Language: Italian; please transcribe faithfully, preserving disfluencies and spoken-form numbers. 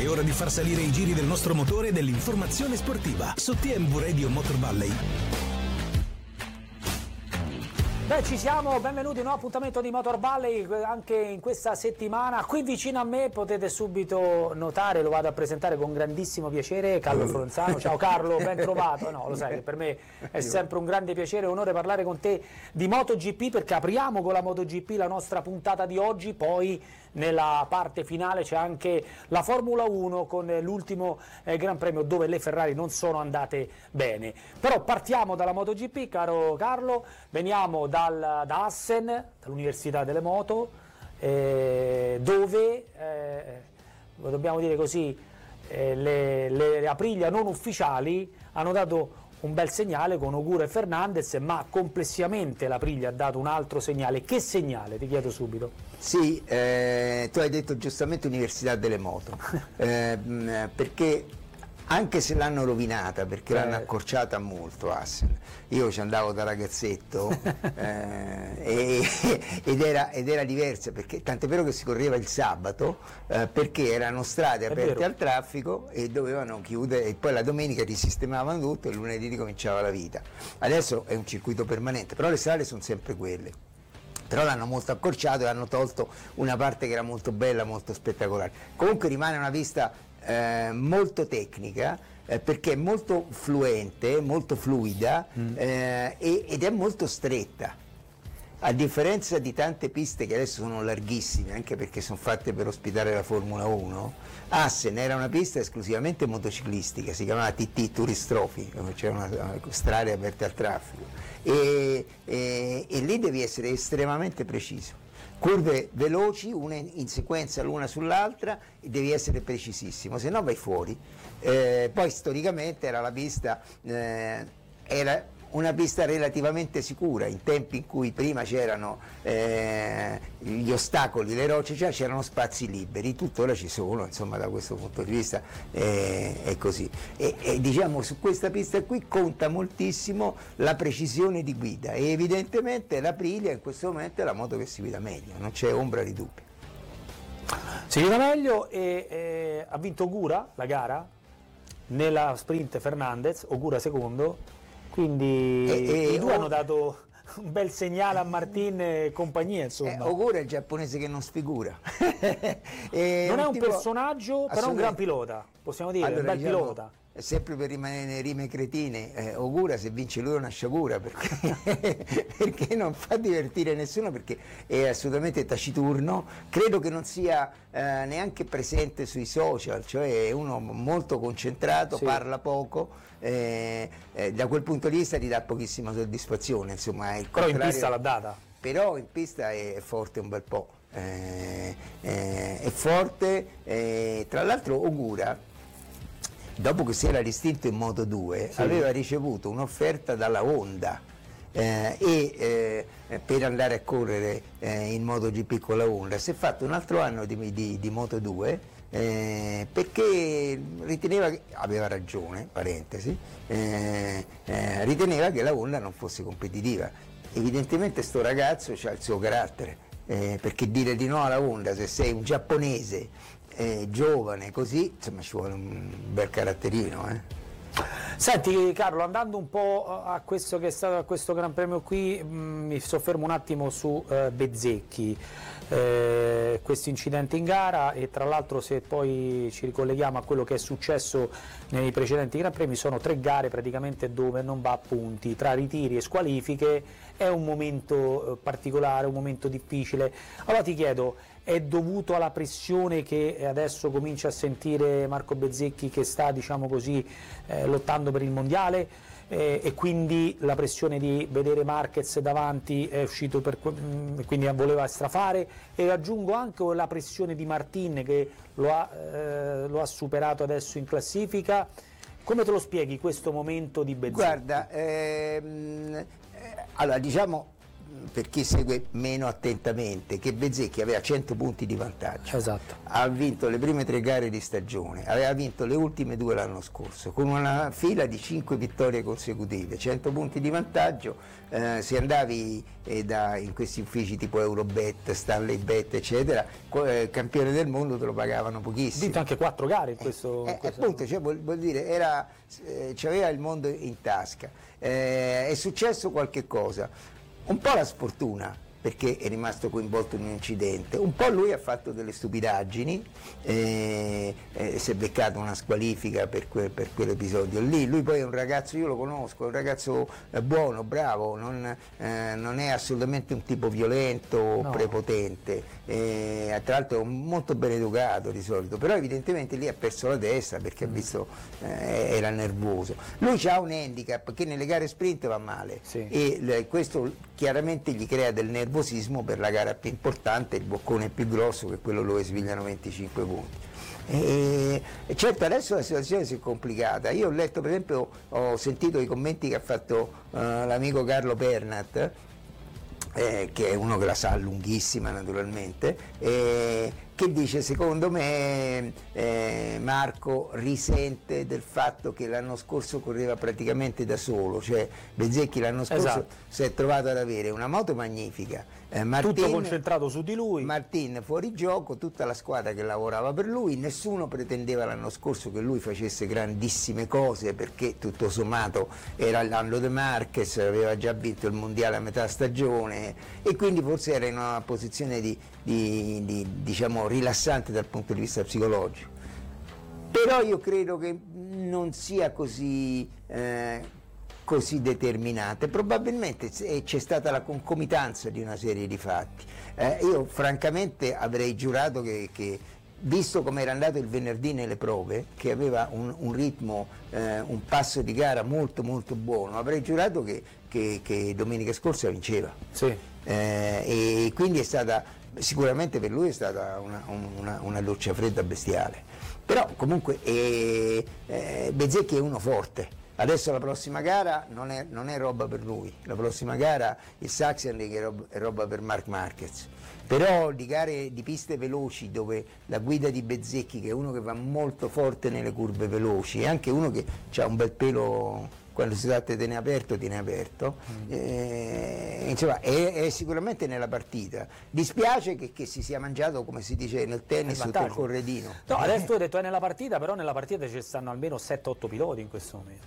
È ora di far salire i giri del nostro motore e dell'informazione sportiva su T M V Radio Motor Valley. Beh, ci siamo, benvenuti a un nuovo appuntamento di Motor Valley anche in questa settimana. Qui vicino a me potete subito notare, lo vado a presentare con grandissimo piacere, Carlo Fronzano. Ciao Carlo, ben trovato. No, lo sai che per me è sempre un grande piacere e onore parlare con te di MotoGP, perché apriamo con la MotoGP la nostra puntata di oggi, poi nella parte finale c'è anche la Formula uno con l'ultimo eh, Gran Premio dove le Ferrari non sono andate bene. Però partiamo dalla MotoGP, caro Carlo, veniamo dal, da Assen, dall'Università delle Moto, eh, dove, eh, dobbiamo dire così, eh, le, le Aprilia non ufficiali hanno dato un bel segnale con Ogura e Fernandez, ma complessivamente l'Aprilia ha dato un altro segnale. Che segnale? Ti chiedo subito. Sì, eh, tu hai detto giustamente Università delle Moto, eh, perché anche se l'hanno rovinata, perché eh. l'hanno accorciata molto Assen, io ci andavo da ragazzetto eh, e, ed, era, ed era diversa, perché tant'è vero che si correva il sabato eh, perché erano strade È aperte vero. al traffico e dovevano chiudere, e poi la domenica risistemavano tutto e il lunedì ricominciava la vita. Adesso è un circuito permanente, però le strade sono sempre quelle. Però l'hanno molto accorciato e hanno tolto una parte che era molto bella, molto spettacolare. Comunque rimane una pista eh, molto tecnica, eh, perché è molto fluente, molto fluida mm. eh, e, ed è molto stretta. A differenza di tante piste che adesso sono larghissime, anche perché sono fatte per ospitare la Formula uno, Assen era una pista esclusivamente motociclistica, si chiamava T T Tourist Trophy, c'era una strade aperte al traffico, e, e, e lì devi essere estremamente preciso. Curve veloci, una in sequenza l'una sull'altra, e devi essere precisissimo, se no vai fuori. Eh, poi storicamente era la pista, eh, era una pista relativamente sicura, in tempi in cui prima c'erano eh, gli ostacoli, le rocce, cioè c'erano spazi liberi, tuttora ci sono, insomma da questo punto di vista eh, è così. E, e diciamo su questa pista qui conta moltissimo la precisione di guida e evidentemente l'Aprilia in questo momento è la moto che si guida meglio, non c'è ombra di dubbio. Si guida meglio e eh, ha vinto Ogura la gara, nella sprint Fernandez, Ogura secondo. Quindi e, e, i due oh, hanno dato un bel segnale a Martin e compagnia, insomma. Eh, Ogura è il giapponese che non sfigura. e non è un tipo, personaggio, però è un gran pilota, possiamo dire, allora, un bel diciamo, pilota. Sempre per rimanere nelle rime cretine, eh, Ogura se vince lui è una sciagura, perché, perché non fa divertire nessuno, perché è assolutamente taciturno, credo che non sia eh, neanche presente sui social, cioè è uno molto concentrato, sì. Parla poco, eh, eh, da quel punto di vista ti dà pochissima soddisfazione, insomma, è il però in pista l'ha data. Però in pista è forte un bel po', eh, eh, è forte, eh, tra l'altro Ogura, dopo che si era distinto in Moto due, sì. aveva ricevuto un'offerta dalla Honda eh, e eh, per andare a correre eh, in MotoGP con la Honda. Si è fatto un altro anno di, di, di Moto due eh, perché riteneva che, aveva ragione, parentesi, eh, eh, riteneva che la Honda non fosse competitiva. Evidentemente sto ragazzo ha il suo carattere, eh, perché dire di no alla Honda se sei un giapponese Eh, giovane così, insomma ci vuole un bel caratterino. Eh. Senti Carlo, andando un po' a questo che è stato a questo Gran Premio qui, mh, mi soffermo un attimo su eh, Bezzecchi, eh, questo incidente in gara, e tra l'altro se poi ci ricolleghiamo a quello che è successo nei precedenti Gran Premi, sono tre gare praticamente dove non va a punti, tra ritiri e squalifiche, è un momento particolare, un momento difficile. Allora ti chiedo, è dovuto alla pressione che adesso comincia a sentire Marco Bezzecchi, che sta, diciamo così, eh, lottando per il mondiale, eh, e quindi la pressione di vedere Marquez davanti è uscito per, mh, quindi voleva strafare, e aggiungo anche la pressione di Martin che lo ha, eh, lo ha superato adesso in classifica. Come te lo spieghi questo momento di Bezzecchi? Guarda, ehm, allora diciamo per chi segue meno attentamente, che Bezzecchi aveva cento punti di vantaggio, esatto. Ha vinto le prime tre gare di stagione, aveva vinto le ultime due l'anno scorso, con una fila di cinque vittorie consecutive, cento punti di vantaggio. Eh, se andavi eh, da, in questi uffici tipo Eurobet, Stanley Bet eccetera, eh, campione del mondo te lo pagavano pochissimo. Ha vinto anche quattro gare in questo, eh, in questo appunto, cioè, vuol, vuol dire era, eh, c'aveva il mondo in tasca. Eh, è successo qualche cosa, un po' la sfortuna, perché è rimasto coinvolto in un incidente, un po' lui ha fatto delle stupidaggini, eh, eh, si è beccato una squalifica per, que, per quell'episodio lì. Lui poi è un ragazzo, io lo conosco, è un ragazzo eh, buono, bravo, non, eh, non è assolutamente un tipo violento, no. prepotente, eh, tra l'altro è molto ben educato di solito, però evidentemente lì ha perso la testa perché mm. ha visto, eh, era nervoso. Lui ha un handicap che nelle gare sprint va male, sì. e le, questo chiaramente gli crea del nervosismo per la gara più importante, il boccone più grosso, che è quello dove si pigliano venticinque punti. E, e certo adesso la situazione si è complicata. Io ho letto, per esempio, ho sentito i commenti che ha fatto uh, l'amico Carlo Pernat, eh, che è uno che la sa lunghissima naturalmente, eh, che dice: secondo me eh, Marco risente del fatto che l'anno scorso correva praticamente da solo, cioè Bezzecchi l'anno scorso esatto. si è trovato ad avere una moto magnifica, eh, Martin, tutto concentrato su di lui, Martin fuori gioco, tutta la squadra che lavorava per lui, nessuno pretendeva l'anno scorso che lui facesse grandissime cose, perché tutto sommato era l'anno de Marquez, aveva già vinto il mondiale a metà stagione e quindi forse era in una posizione di, di, di diciamo rilassante dal punto di vista psicologico. Però io credo che non sia così, eh, così determinante, probabilmente c'è stata la concomitanza di una serie di fatti. Eh, io francamente avrei giurato che, che visto come era andato il venerdì nelle prove, che aveva un, un ritmo, eh, un passo di gara molto molto buono, avrei giurato che, che, che domenica scorsa vinceva. sì. eh, e quindi è stata, sicuramente per lui è stata una, una, una doccia fredda bestiale, però comunque eh, eh, Bezzecchi è uno forte. Adesso la prossima gara non è, non è roba per lui, la prossima gara il Sachsenring è roba, è roba per Marc Marquez, però di gare di piste veloci dove la guida di Bezzecchi, che è uno che va molto forte nelle curve veloci, e anche uno che ha un bel pelo, quando si tratta di tenere aperto, tiene aperto, mm. eh, insomma è, è sicuramente nella partita. Dispiace che, che si sia mangiato, come si dice nel tennis, sotto il corredino. No, adesso tu hai detto è nella partita, però nella partita ci stanno almeno sette otto piloti in questo momento.